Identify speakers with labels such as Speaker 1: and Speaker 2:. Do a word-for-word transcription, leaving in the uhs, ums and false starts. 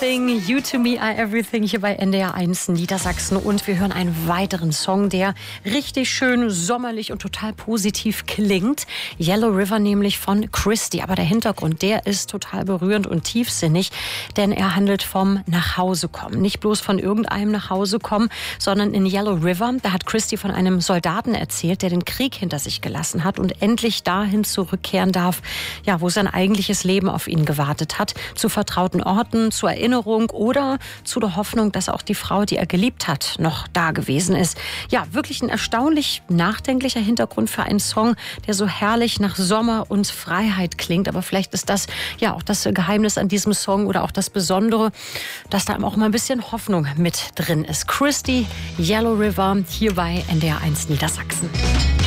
Speaker 1: Everything, You to Me are Everything hier bei N D R eins Niedersachsen. Und wir hören einen weiteren Song, der richtig schön sommerlich und total positiv klingt. Yellow River nämlich von Christy. Aber der Hintergrund, der ist total berührend und tiefsinnig, denn er handelt vom Nachhausekommen. Nicht bloß von irgendeinem Nachhausekommen, sondern in Yellow River, da hat Christy von einem Soldaten erzählt, der den Krieg hinter sich gelassen hat und endlich dahin zurückkehren darf, ja, wo sein eigentliches Leben auf ihn gewartet hat, zu vertrauten Orten, zur Erinnerung oder zu der Hoffnung, dass auch die Frau, die er geliebt hat, noch da gewesen ist. Ja, wirklich ein erstaunlich nachdenklicher Hintergrund für einen Song, der so herrlich nach Sommer und Freiheit klingt. Aber vielleicht ist das ja auch das Geheimnis an diesem Song oder auch das Besondere, dass da auch mal ein bisschen Hoffnung mit drin ist. Christy, Yellow River, hier bei N D R eins Niedersachsen.